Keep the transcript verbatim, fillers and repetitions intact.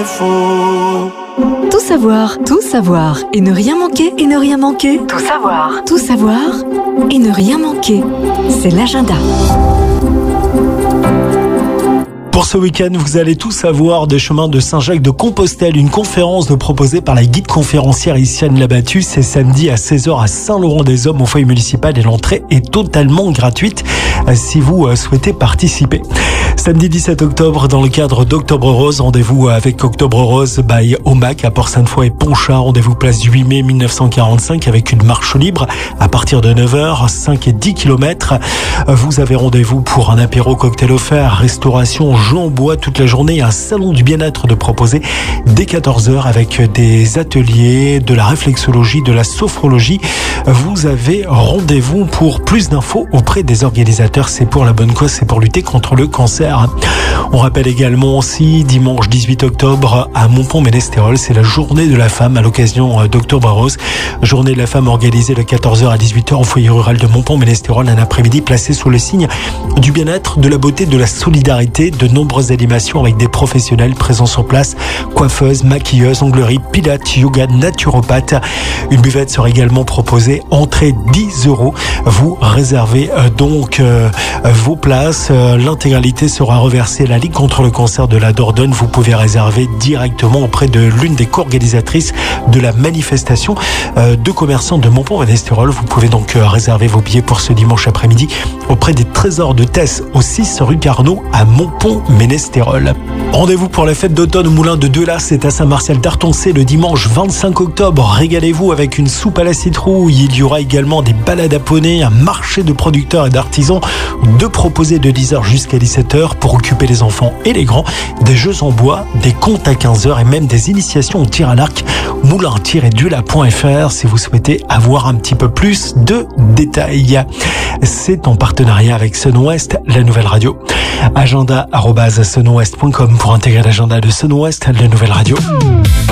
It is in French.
faux. Tout savoir, tout savoir et ne rien manquer, et ne rien manquer. Tout savoir, tout savoir et ne rien manquer. C'est l'agenda. Pour ce week-end, vous allez tout savoir des chemins de Saint-Jacques-de-Compostelle. Une conférence proposée par la guide conférencière Iciane Labattu. C'est samedi à seize heures à Saint-Laurent-des-Hommes au foyer municipal et l'entrée est totalement gratuite si vous souhaitez participer. Samedi dix-sept octobre, dans le cadre d'Octobre Rose, rendez-vous avec Octobre Rose by Omac à Port-Sainte-Foy et Pontchardt. Rendez-vous place du huit mai mille neuf cent quarante-cinq avec une marche libre à partir de neuf heures, cinq et dix kilomètres. Vous avez rendez-vous pour un apéro cocktail offert, restauration, jeux en bois toute la journée, un salon du bien-être de proposer dès quatorze heures avec des ateliers, de la réflexologie, de la sophrologie. Vous avez rendez-vous pour plus d'infos auprès des organisateurs. C'est pour la bonne cause, c'est pour lutter contre le cancer. On rappelle également aussi dimanche dix-huit octobre à Montpont-Ménestérol, c'est la journée de la femme à l'occasion d'Octobre Rose. Journée de la femme organisée de quatorze heures à dix-huit heures au foyer rural de Montpont-Ménestérol, un après-midi placé sous le signe du bien-être, de la beauté, de la solidarité. De nombreuses animations avec des professionnels présents sur place, coiffeuses, maquilleuses, onglerie, pilates, yoga, naturopathe. Une buvette sera également proposée, entrée dix euros. Vous réservez euh, donc euh, vos places. Euh, l'intégralité sera reversée à la Ligue contre le cancer de la Dordogne. Vous pouvez réserver directement auprès de l'une des co-organisatrices de la manifestation euh, de commerçants de Montpont-Ménestérol. Vous pouvez donc euh, réserver vos billets pour ce dimanche après-midi auprès des Trésors de Tess au six rue Carnot à Montpont-Ménestérol. Rendez-vous pour la fête d'automne au Moulin de Delas, c'est à Saint-Martial-d'Artoncé le dimanche vingt-cinq octobre. Régalez-vous avec une soupe à la citrouille. Il y aura également des balades à poney, un marché de producteurs et d'artisans, de proposés de dix heures jusqu'à dix-sept heures pour occuper les enfants et les grands, des jeux en bois, des contes à quinze heures et même des initiations au tir à l'arc. moulin-dula point f r si vous souhaitez avoir un petit peu plus de détails. C'est en partenariat avec Sun West, la nouvelle radio. agenda arobase sun west point com pour intégrer l'agenda de Sun West, la nouvelle radio.